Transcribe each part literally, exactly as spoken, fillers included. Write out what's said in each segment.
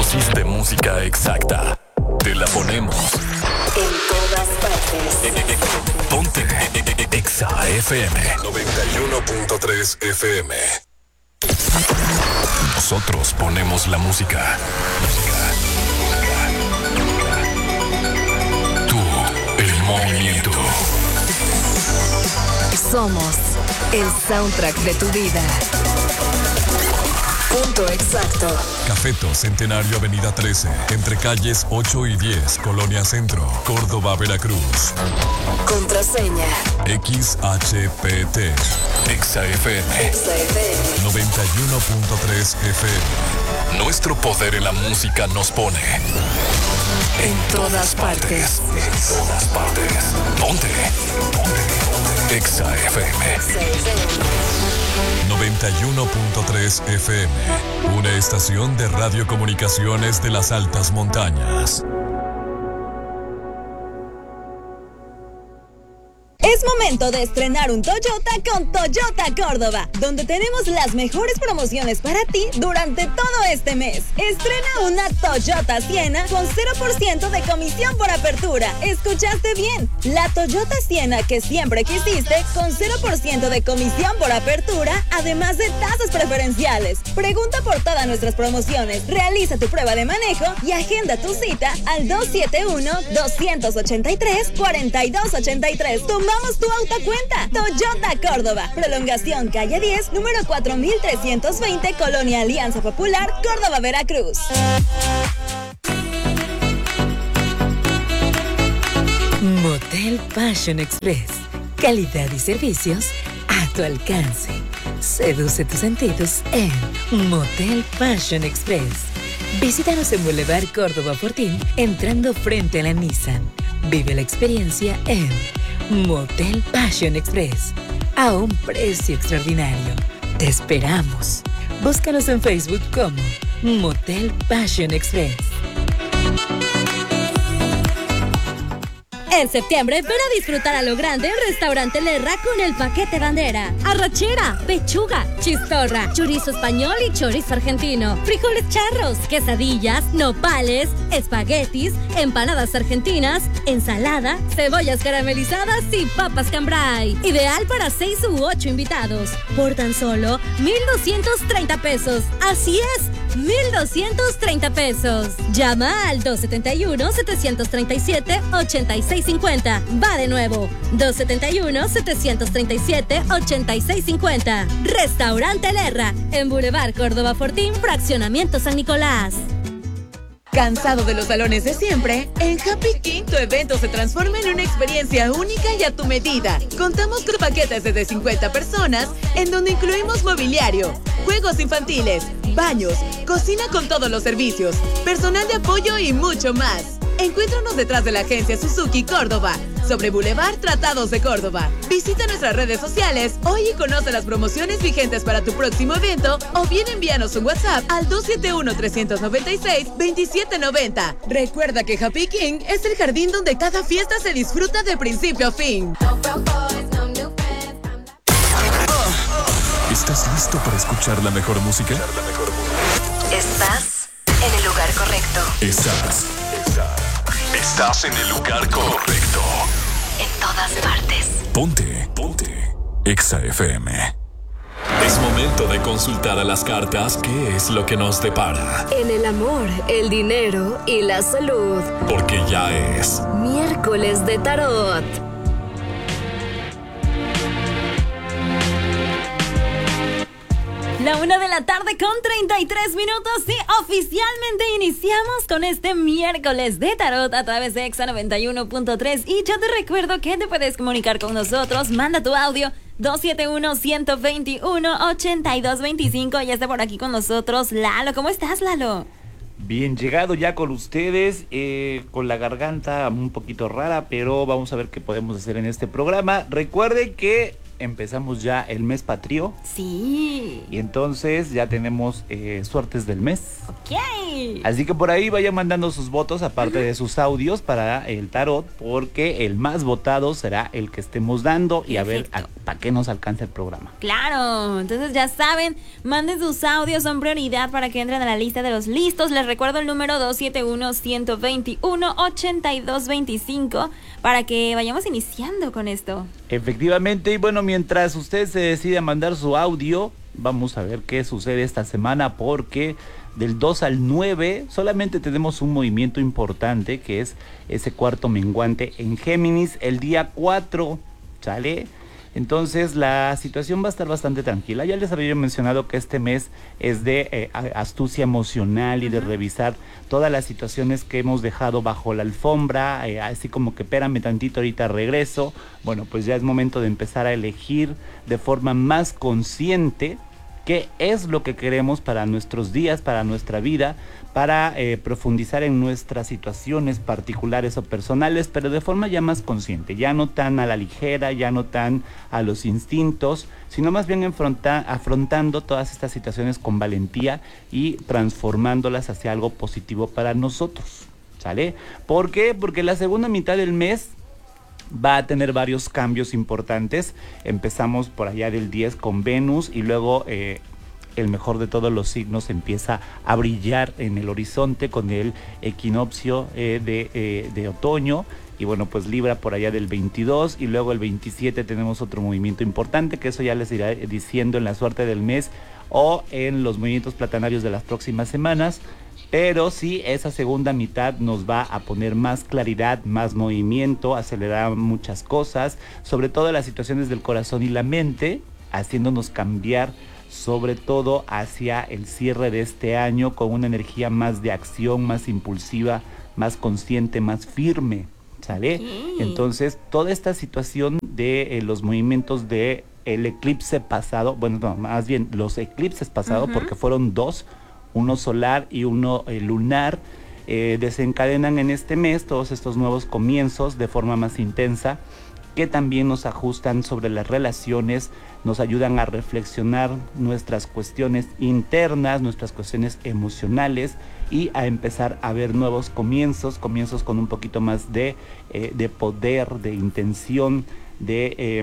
dosis de música exacta. Te la ponemos en todas partes. Ponte Exa F M noventa y uno punto tres F M. Nosotros ponemos la música. Tú, el movimiento. Somos el soundtrack de tu vida. Punto exacto. Cafeto Centenario Avenida trece, entre calles ocho y diez, Colonia Centro, Córdoba, Veracruz. Contraseña X H P T. Exa F M Exa F M noventa y uno punto tres F M. Nuestro poder en la música nos pone en todas partes. En todas partes. Ponte. Ponte. Exa F M. Exa F M noventa y uno punto tres F M. Una estación de radiocomunicaciones de las altas montañas. Es momento de estrenar un Toyota con Toyota Córdoba, donde tenemos las mejores promociones para ti durante todo este mes. Estrena una Toyota Siena con cero por ciento de comisión por apertura. ¿Escuchaste bien? La Toyota Siena que siempre quisiste con cero por ciento de comisión por apertura, además de tasas preferenciales. Pregunta por todas nuestras promociones, realiza tu prueba de manejo y agenda tu cita al dos siete uno, dos ocho tres, cuatro dos ocho tres. Tomamos tu auto a cuenta. Toyota Córdoba. Prolongación calle diez, número cuatro mil trescientos veinte, Colonia Alianza Popular, Córdoba, Veracruz. Motel Fashion Express. Calidad y servicios a tu alcance. Seduce tus sentidos en Motel Fashion Express. Visítanos en Boulevard Córdoba Fortín, entrando frente a la Nissan. Vive la experiencia en Motel Fashion Express, a un precio extraordinario. Te esperamos. Búscanos en Facebook como Motel Fashion Express. En septiembre, ven a disfrutar a lo grande en Restaurante Lerra con el paquete bandera. Arrachera, pechuga, chistorra, chorizo español y chorizo argentino, frijoles charros, quesadillas, nopales, espaguetis, empanadas argentinas, ensalada, cebollas caramelizadas y papas cambray. Ideal para seis u ocho invitados. Por tan solo mil doscientos treinta pesos. Así es, mil doscientos treinta pesos. Llama al dos siete uno, siete tres siete, ocho seis cinco cero. Va de nuevo. dos siete uno, siete tres siete, ocho seis cinco cero. Restaurante Lerra, en Boulevard Córdoba Fortín, Fraccionamiento San Nicolás. ¿Cansado de los salones de siempre? En Happy King tu evento se transforma en una experiencia única y a tu medida. Contamos con paquetes desde cincuenta personas, en donde incluimos mobiliario, juegos infantiles, baños, cocina con todos los servicios, personal de apoyo y mucho más. Encuéntranos detrás de la agencia Suzuki Córdoba, sobre Boulevard Tratados de Córdoba. Visita nuestras redes sociales hoy y conoce las promociones vigentes para tu próximo evento, o bien envíanos un WhatsApp al dos siete uno, tres nueve seis, dos siete nueve cero. Recuerda que Happy King es el jardín donde cada fiesta se disfruta de principio a fin. ¿Estás listo para escuchar la mejor música? Estás en el lugar correcto. Estás. Estás en el lugar correcto. En todas partes. Ponte. Ponte. Exa F M. Es momento de consultar a las cartas qué es lo que nos depara. En el amor, el dinero y la salud. Porque ya es miércoles de tarot. La una de la tarde con treinta y tres minutos y oficialmente iniciamos con este miércoles de tarot a través de Exa noventa y uno punto tres. Y yo te recuerdo que te puedes comunicar con nosotros. Manda tu audio dos siete uno, uno dos uno, ocho dos dos cinco. Ya está por aquí con nosotros Lalo. ¿Cómo estás, Lalo? Bien, llegado ya con ustedes, eh, con la garganta un poquito rara, pero vamos a ver qué podemos hacer en este programa. Recuerden que empezamos ya el mes patrio. Sí. Y entonces ya tenemos eh, suertes del mes. Ok. Así que por ahí vayan mandando sus votos, aparte uh-huh. de sus audios, para el tarot, porque el más votado será el que estemos dando. Y Perfecto. A ver para qué nos alcanza el programa. Claro, entonces ya saben, manden sus audios, son prioridad para que entren a la lista de los listos. Les recuerdo el número dos siete uno, uno dos uno, ocho dos dos cinco para que vayamos iniciando con esto. Efectivamente, y bueno, mientras usted se decide a mandar su audio, vamos a ver qué sucede esta semana, porque del dos al nueve solamente tenemos un movimiento importante, que es ese cuarto menguante en Géminis el día cuatro, ¿sale? Entonces la situación va a estar bastante tranquila. Ya les había mencionado que este mes es de eh, astucia emocional y uh-huh. de revisar todas las situaciones que hemos dejado bajo la alfombra, eh, así como que espérame tantito, ahorita regreso. Bueno, pues ya es momento de empezar a elegir de forma más consciente qué es lo que queremos para nuestros días, para nuestra vida, para eh, profundizar en nuestras situaciones particulares o personales, pero de forma ya más consciente, ya no tan a la ligera, ya no tan a los instintos, sino más bien afronta, afrontando todas estas situaciones con valentía y transformándolas hacia algo positivo para nosotros, ¿sale? ¿Por qué? Porque la segunda mitad del mes va a tener varios cambios importantes. Empezamos por allá del diez con Venus y luego eh, el mejor de todos los signos empieza a brillar en el horizonte con el equinoccio eh, de, eh, de otoño. Y bueno, pues Libra por allá del veintidós y luego el veintisiete tenemos otro movimiento importante, que eso ya les iré diciendo en la suerte del mes o en los movimientos platanarios de las próximas semanas. Pero sí, esa segunda mitad nos va a poner más claridad, más movimiento, acelerar muchas cosas, sobre todo las situaciones del corazón y la mente, haciéndonos cambiar sobre todo hacia el cierre de este año con una energía más de acción, más impulsiva, más consciente, más firme, ¿sale? Sí. Entonces, toda esta situación de eh, los movimientos de el eclipse pasado, bueno, no, más bien los eclipses pasados, uh-huh. porque fueron dos, uno solar y uno eh, lunar, eh, desencadenan en este mes todos estos nuevos comienzos de forma más intensa, que también nos ajustan sobre las relaciones, nos ayudan a reflexionar nuestras cuestiones internas, nuestras cuestiones emocionales y a empezar a ver nuevos comienzos, comienzos con un poquito más de, eh, de poder, de intención, de, eh,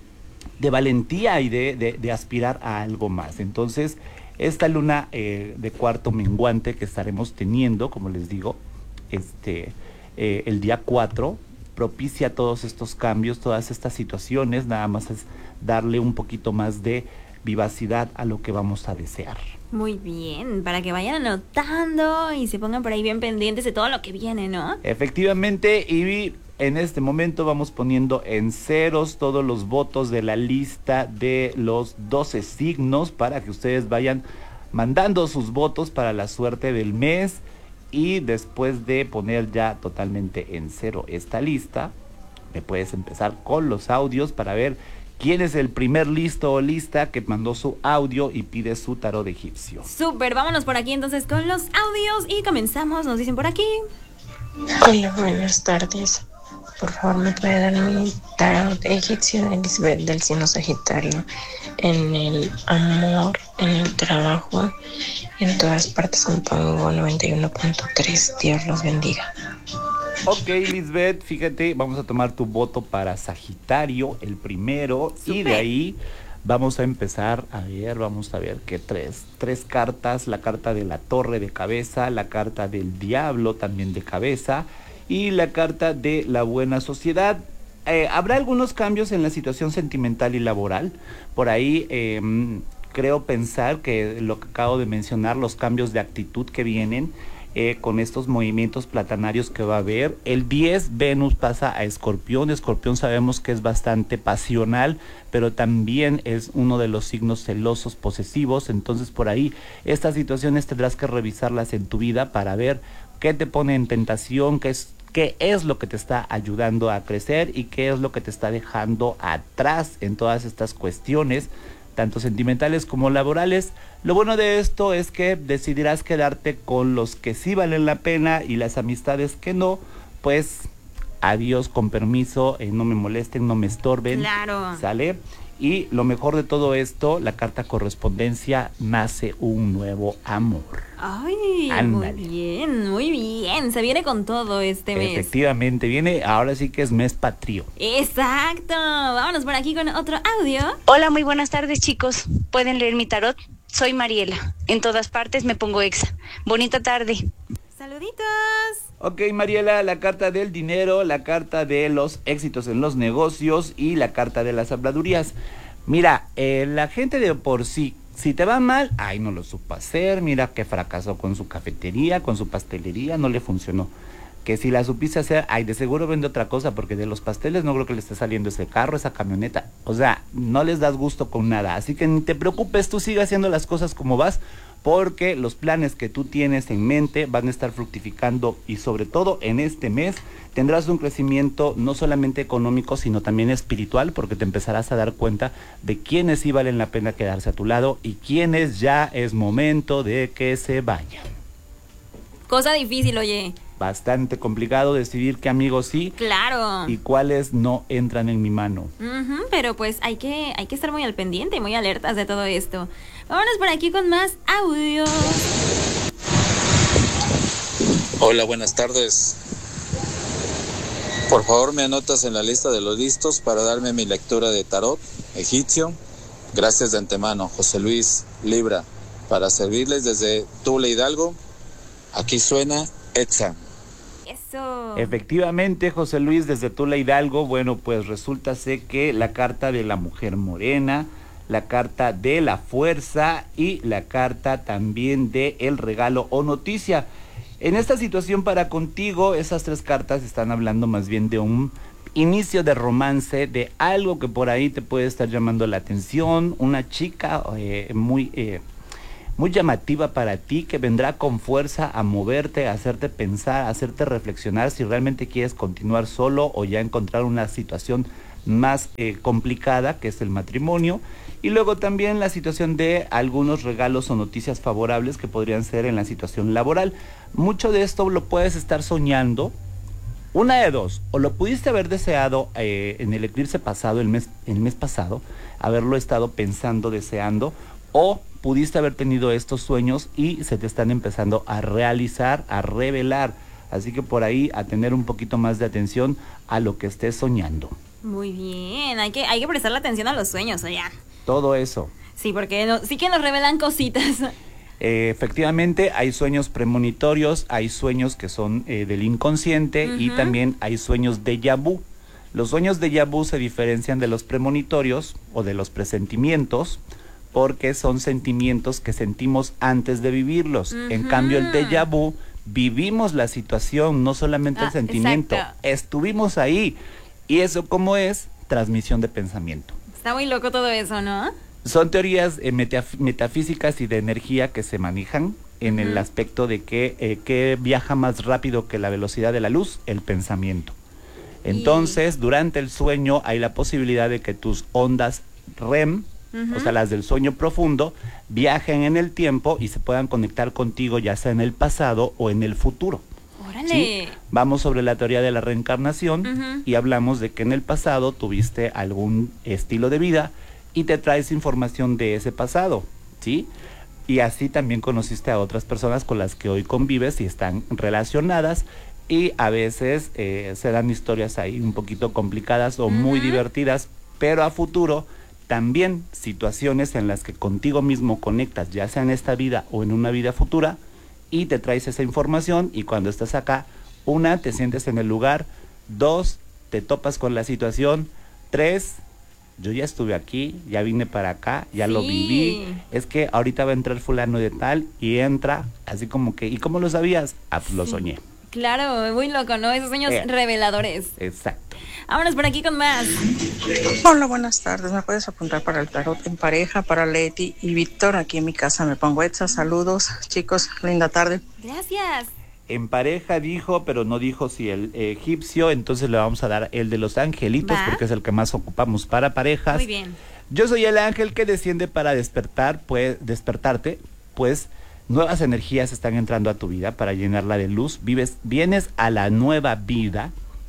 de valentía y de, de, de aspirar a algo más. Entonces, esta luna eh, de cuarto menguante que estaremos teniendo, como les digo, este, eh, el día cuatro, propicia todos estos cambios, todas estas situaciones, nada más es darle un poquito más de vivacidad a lo que vamos a desear. Muy bien, para que vayan anotando y se pongan por ahí bien pendientes de todo lo que viene, ¿no? Efectivamente, y en este momento vamos poniendo en ceros todos los votos de la lista de los doce signos para que ustedes vayan mandando sus votos para la suerte del mes. Y después de poner ya totalmente en cero esta lista, me puedes empezar con los audios para ver quién es el primer listo o lista que mandó su audio y pide su tarot egipcio. Súper, vámonos por aquí entonces con los audios y comenzamos, nos dicen por aquí. Hola, buenas tardes. Por favor, ¿me puede dar mi tarot egipcio de Elizabeth del signo Sagitario? En el amor, en el trabajo, en todas partes me pongo noventa y uno punto tres. Dios los bendiga. Ok, Lisbeth, fíjate, vamos a tomar tu voto para Sagitario, el primero. Super. Y de ahí vamos a empezar a ver, vamos a ver qué tres. Tres cartas, la carta de la torre de cabeza, la carta del diablo también de cabeza y la carta de la buena sociedad. Eh, habrá algunos cambios en la situación sentimental y laboral. Por ahí eh, creo pensar que lo que acabo de mencionar, los cambios de actitud que vienen eh, con estos movimientos platanarios que va a haber. El diez, Venus pasa a Escorpión. Escorpión sabemos que es bastante pasional, pero también es uno de los signos celosos, posesivos. Entonces por ahí estas situaciones tendrás que revisarlas en tu vida para ver qué te pone en tentación, qué es qué es lo que te está ayudando a crecer y qué es lo que te está dejando atrás en todas estas cuestiones, tanto sentimentales como laborales. Lo bueno de esto es que decidirás quedarte con los que sí valen la pena y las amistades que no, pues adiós, con permiso, eh, no me molesten, no me estorben. Claro. ¿Sale? Y lo mejor de todo esto, la carta correspondencia, nace un nuevo amor. Ay, Ándale. Muy bien, muy bien. Se viene con todo este mes. Efectivamente, viene, ahora sí que es mes patrio. Exacto. Vámonos por aquí con otro audio. Hola, muy buenas tardes, chicos. ¿Pueden leer mi tarot? Soy Mariela. En todas partes me pongo exa. Bonita tarde. Saluditos. Ok, Mariela, la carta del dinero, la carta de los éxitos en los negocios y la carta de las habladurías. Mira, eh, la gente de por sí, si te va mal, ay, no lo supo hacer, mira que fracasó con su cafetería, con su pastelería, no le funcionó. Que si la supiste hacer, ay, de seguro vende otra cosa, porque de los pasteles no creo que le esté saliendo ese carro, esa camioneta. O sea, no les das gusto con nada. Así que ni te preocupes, tú sigue haciendo las cosas como vas, porque los planes que tú tienes en mente van a estar fructificando y sobre todo en este mes tendrás un crecimiento no solamente económico, sino también espiritual, porque te empezarás a dar cuenta de quiénes sí valen la pena quedarse a tu lado y quiénes ya es momento de que se vayan. Cosa difícil, oye. Bastante complicado decidir qué amigos sí. Claro. Y cuáles no entran en mi mano. Uh-huh, pero pues hay que, hay que estar muy al pendiente, muy alertas de todo esto. Vámonos por aquí con más audios. Hola, buenas tardes. Por favor, me anotas en la lista de los listos para darme mi lectura de tarot egipcio. Gracias de antemano, José Luis Libra, para servirles desde Tula Hidalgo. Aquí suena Exa. Eso. Efectivamente, José Luis, desde Tula Hidalgo, bueno, pues resulta ser que la carta de la mujer morena, la carta de la fuerza y la carta también de el regalo o noticia. En esta situación para contigo, esas tres cartas están hablando más bien de un inicio de romance, de algo que por ahí te puede estar llamando la atención, una chica eh, muy... Eh, muy llamativa para ti, que vendrá con fuerza a moverte, a hacerte pensar, a hacerte reflexionar si realmente quieres continuar solo o ya encontrar una situación más eh, complicada, que es el matrimonio. Y luego también la situación de algunos regalos o noticias favorables que podrían ser en la situación laboral. Mucho de esto lo puedes estar soñando. Una de dos, o lo pudiste haber deseado eh, en el eclipse pasado, el mes, el mes pasado, haberlo estado pensando, deseando, o pudiste haber tenido estos sueños y se te están empezando a realizar, a revelar. Así que por ahí a tener un poquito más de atención a lo que estés soñando. Muy bien, hay que, hay que prestarle atención a los sueños, oye. Todo eso. Sí, porque no, sí que nos revelan cositas. Eh, efectivamente, hay sueños premonitorios, hay sueños que son eh, del inconsciente uh-huh. y también hay sueños déjà vu. Los sueños déjà vu se diferencian de los premonitorios o de los presentimientos, porque son sentimientos que sentimos antes de vivirlos. Uh-huh. En cambio, el déjà vu, vivimos la situación, no solamente ah, el sentimiento. Exacto. Estuvimos ahí. ¿Y eso cómo es? Transmisión de pensamiento. Está muy loco todo eso, ¿no? Son teorías eh, metaf- metafísicas y de energía que se manejan en uh-huh. el aspecto de que, eh, que viaja más rápido que la velocidad de la luz, el pensamiento. Entonces, y... durante el sueño hay la posibilidad de que tus ondas R E M, Uh-huh. o sea, las del sueño profundo, viajen en el tiempo y se puedan conectar contigo ya sea en el pasado o en el futuro. ¡Órale! ¿Sí? Vamos sobre la teoría de la reencarnación uh-huh. y hablamos de que en el pasado tuviste algún estilo de vida y te traes información de ese pasado, ¿sí? Y así también conociste a otras personas con las que hoy convives y están relacionadas y a veces eh, se dan historias ahí un poquito complicadas o uh-huh. muy divertidas, pero a futuro también situaciones en las que contigo mismo conectas, ya sea en esta vida o en una vida futura, y te traes esa información y cuando estás acá, una, te sientes en el lugar, dos, te topas con la situación, tres, yo ya estuve aquí, ya vine para acá, ya sí. lo viví, es que ahorita va a entrar fulano de tal y entra, así como que, ¿y cómo lo sabías? Ah, pues lo soñé. Claro, muy loco, ¿no? Esos sueños eh, reveladores. Exacto. Vámonos por aquí con más. Hola, buenas tardes. ¿Me puedes apuntar para el tarot en pareja, para Leti y Víctor? Aquí en mi casa me pongo Etsa. Saludos, chicos. Linda tarde. Gracias. En pareja dijo, pero no dijo si el eh, egipcio, entonces le vamos a dar el de los angelitos, ¿va? Porque es el que más ocupamos para parejas. Muy bien. Yo soy el ángel que desciende para despertar, pues, despertarte, pues... nuevas energías están entrando a tu vida para llenarla de luz. Vives, vienes a la nueva vida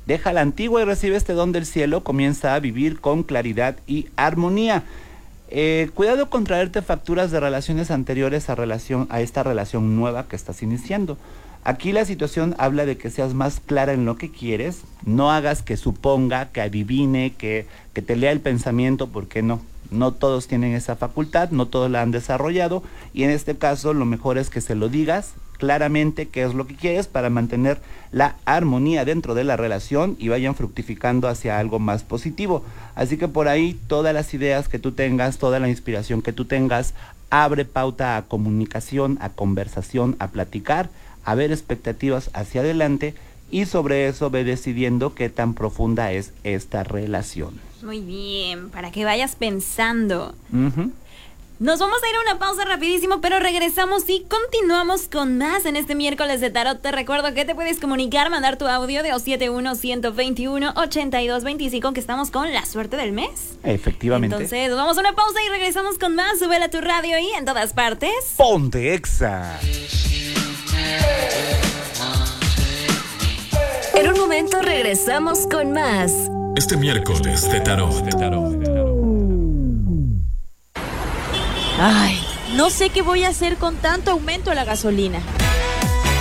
Deja la antigua y recibe este don del cielo, comienza a vivir con claridad y armonía. Eh, cuidado con traerte facturas de relaciones anteriores a, relación, a esta relación nueva que estás iniciando. Aquí la situación habla de que seas más clara en lo que quieres, no hagas que suponga, que adivine, que, que te lea el pensamiento, porque no, no todos tienen esa facultad, no todos la han desarrollado, y en este caso lo mejor es que se lo digas claramente qué es lo que quieres para mantener la armonía dentro de la relación y vayan fructificando hacia algo más positivo. Así que por ahí todas las ideas que tú tengas, toda la inspiración que tú tengas, abre pauta a comunicación, a conversación, a platicar, a ver expectativas hacia adelante y sobre eso ve decidiendo qué tan profunda es esta relación. Muy bien, para que vayas pensando. Uh-huh. Nos vamos a ir a una pausa rapidísimo, pero regresamos y continuamos con más en este miércoles de Tarot. Te recuerdo que te puedes comunicar, mandar tu audio de dos siete uno, uno dos uno, ocho dos dos cinco, que estamos con la suerte del mes. Efectivamente. Entonces, nos vamos a una pausa y regresamos con más. Súbela a tu radio y en todas partes. Ponte Exa. En un momento regresamos con más. Este miércoles de Tarot. De tarot, de tarot. Ay, no sé qué voy a hacer con tanto aumento de la gasolina.